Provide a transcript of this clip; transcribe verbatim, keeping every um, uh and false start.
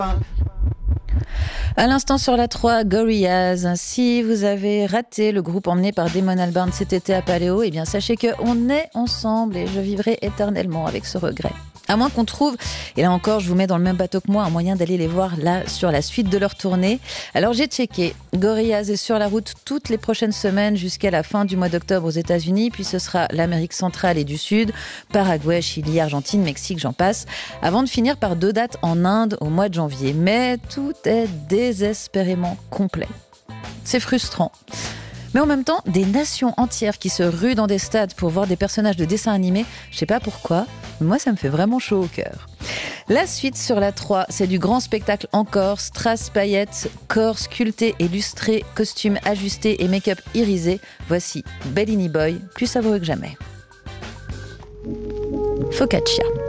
À l'instant sur la trois, Gorillaz. Si vous avez raté le groupe emmené par Damon Albarn cet été à Paléo, eh bien sachez qu'on est ensemble et je vivrai éternellement avec ce regret. À moins qu'on trouve, et là encore je vous mets dans le même bateau que moi, un moyen d'aller les voir là sur la suite de leur tournée. Alors j'ai checké, Gorillaz est sur la route toutes les prochaines semaines jusqu'à la fin du mois d'octobre aux États-Unis, puis ce sera l'Amérique centrale et du Sud, Paraguay, Chili, Argentine, Mexique, j'en passe, avant de finir par deux dates en Inde au mois de janvier. Mais tout est désespérément complet. C'est frustrant. Mais en même temps, des nations entières qui se ruent dans des stades pour voir des personnages de dessins animés, je sais pas pourquoi, mais moi ça me fait vraiment chaud au cœur. La suite sur la trois, c'est du grand spectacle encore, strass paillettes, corps sculpté et lustré, costumes ajustés et make-up irisé. Voici Bellini Boy, plus savoureux que jamais. Focaccia.